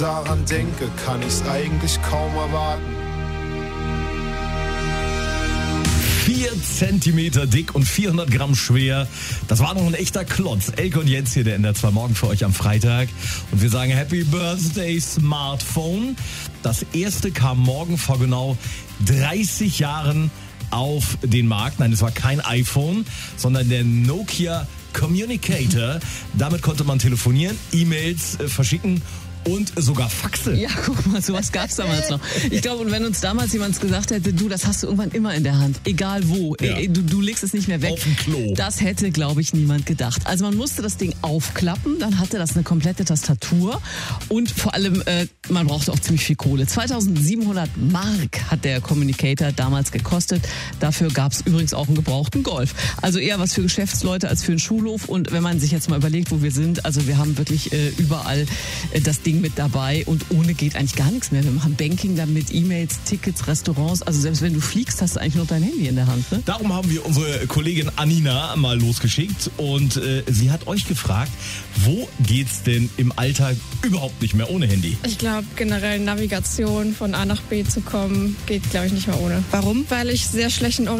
daran denke, kann ich's eigentlich kaum erwarten. 4 Zentimeter dick und 400 Gramm schwer. Das war noch ein echter Klotz. Elke und Jens hier, der NDR 2 Morgen für euch am Freitag. Und wir sagen Happy Birthday Smartphone. Das erste kam morgen vor genau 30 Jahren auf den Markt. Nein, es war kein iPhone, sondern der Nokia Communicator. Damit konnte man telefonieren, E-Mails verschicken und sogar Faxe. Ja, guck mal, sowas gab's damals noch. Ich glaube, und wenn uns damals jemand gesagt hätte, du, das hast du irgendwann immer in der Hand, egal wo, Ja. du legst es nicht mehr weg. Auf dem Klo. Das hätte, glaube ich, niemand gedacht. Also man musste das Ding aufklappen, dann hatte das eine komplette Tastatur und vor allem, man brauchte auch ziemlich viel Kohle. 2700 Mark hat der Communicator damals gekostet. Dafür gab's übrigens auch einen gebrauchten Golf. Also eher was für Geschäftsleute als für einen Schulhof. Und wenn man sich jetzt mal überlegt, wo wir sind, also wir haben wirklich überall das Ding mit dabei und ohne geht eigentlich gar nichts mehr. Wir machen Banking damit, E-Mails, Tickets, Restaurants. Also selbst wenn du fliegst, hast du eigentlich noch dein Handy in der Hand. Ne? Darum haben wir unsere Kollegin Anina mal losgeschickt und sie hat euch gefragt, wo geht's denn im Alltag überhaupt nicht mehr ohne Handy? Ich glaube, generell Navigation von A nach B zu kommen, geht, glaube ich, nicht mehr ohne. Warum? Weil ich sehr schlecht in